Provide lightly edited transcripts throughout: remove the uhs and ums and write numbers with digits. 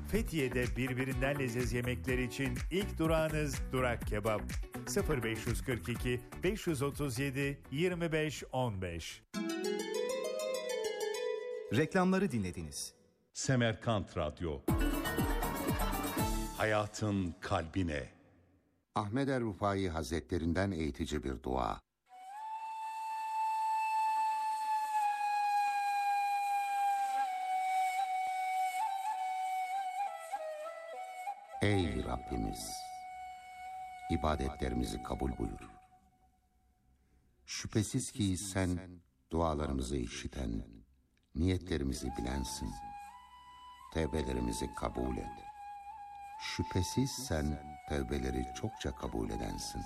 Fethiye'de birbirinden leziz yemekler için ilk durağınız Durak Kebap. 0542 537 25 15. Reklamları dinlediniz. Semerkant Radyo. Hayatın kalbine. Ahmed er-Rufai Hazretlerinden eğitici bir dua. Ey Rabbimiz! İbadetlerimizi kabul buyur. Şüphesiz ki sen dualarımızı işiten, niyetlerimizi bilensin. Tevbelerimizi kabul et. Şüphesiz sen tevbeleri çokça kabul edensin.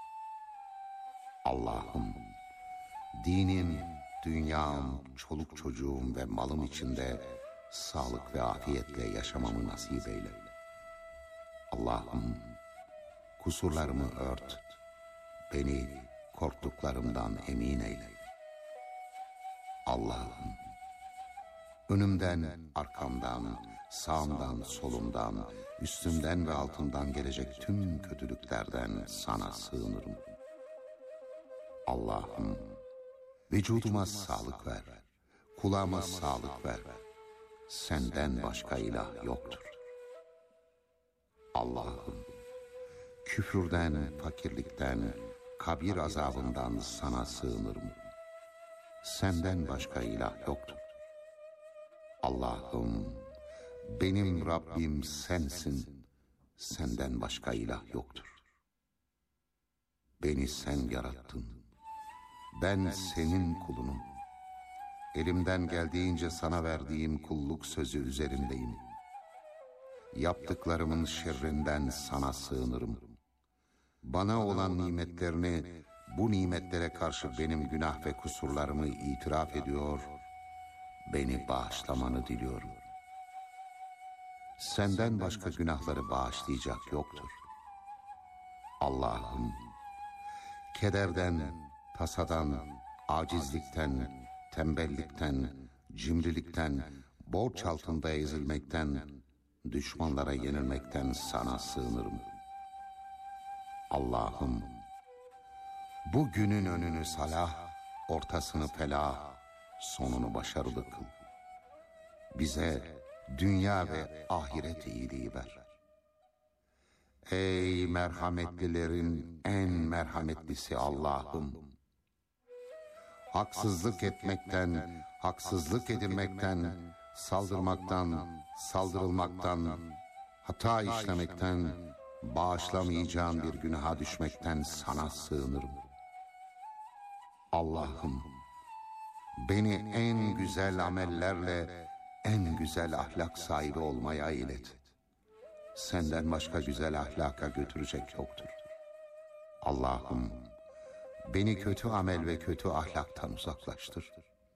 Allah'ım, dinim, dünyam, çoluk çocuğum ve malım içinde sağlık ve afiyetle yaşamamı nasip eyle. Allah'ım, kusurlarımı ört, beni korktuklarımdan emin eyle. Allah'ım, önümden, arkamdan, sağımdan, solumdan, üstümden ve altımdan gelecek tüm kötülüklerden sana sığınırım. Allah'ım, vücuduma sağlık ver, kulağıma sağlık ver. Senden başka ilah yoktur. Allah'ım, küfürden, fakirlikten, kabir azabından sana sığınırım. Senden başka ilah yoktur. Allah'ım, benim Rabbim sensin, senden başka ilah yoktur. Beni sen yarattın, ben senin kulunum. Elimden geldiğince sana verdiğim kulluk sözü üzerindeyim. Yaptıklarımın şerrinden sana sığınırım. Bana olan nimetlerini, bu nimetlere karşı benim günah ve kusurlarımı itiraf ediyor, beni bağışlamanı diliyorum. Senden başka günahları bağışlayacak yoktur. Allah'ım, kederden, tasadan, acizlikten, tembellikten, cimrilikten, borç altında ezilmekten, düşmanlara yenilmekten sana sığınırım. Allah'ım, bu günün önünü salah, ortasını felah, sonunu başarılı kıl. Bize dünya ve ahiret iyiliği ver. Ey merhametlilerin en merhametlisi Allah'ım! Haksızlık etmekten, haksızlık edilmekten, saldırmaktan, saldırılmaktan, hata işlemekten, bağışlamayacağın bir günaha düşmekten sana sığınırım. Allah'ım, beni en güzel amellerle, en güzel ahlak sahibi olmaya ilet. Senden başka güzel ahlaka götürecek yoktur. Allah'ım, beni kötü amel ve kötü ahlaktan uzaklaştır.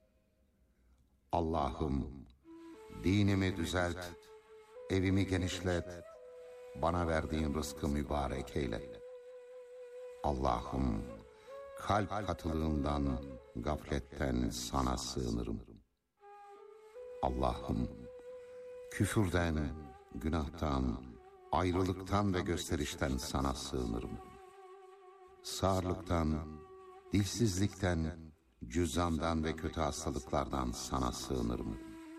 Allah'ım, dinimi düzelt, evimi genişlet, bana verdiğin rızkı mübarek eyle. Allah'ım, kalp katılığından, gafletten sana sığınırım. Allah'ım, küfürden, günahtan, ayrılıktan ve gösterişten sana sığınırım. Sağırlıktan, dilsizlikten, cüzzamdan ve kötü hastalıklardan sana sığınırım.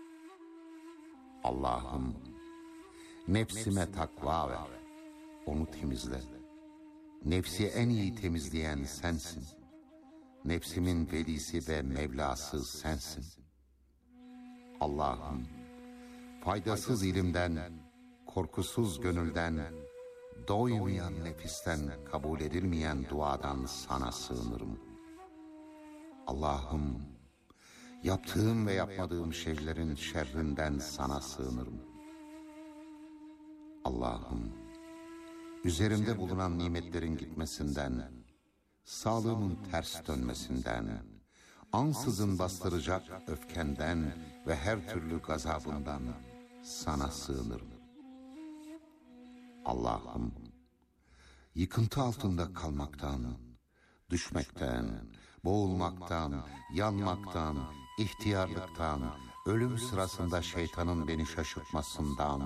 Allah'ım, nefsime takva ver, onu temizle. Nefsi en iyi temizleyen sensin. Nefsimin velisi ve Mevlası sensin. Allah'ım, faydasız ilimden, korkusuz gönülden, doymayan nefisten, kabul edilmeyen duadan sana sığınırım. Allah'ım, yaptığım ve yapmadığım şeylerin şerrinden sana sığınırım. Allah'ım, üzerimde bulunan nimetlerin gitmesinden, sağlığımın ters dönmesinden, ansızın bastıracak öfkenden ve her türlü gazabından sana sığınırım. Allah'ım, yıkıntı altında kalmaktan, düşmekten, boğulmaktan, yanmaktan, ihtiyarlıktan, ölüm sırasında şeytanın beni şaşırtmasından,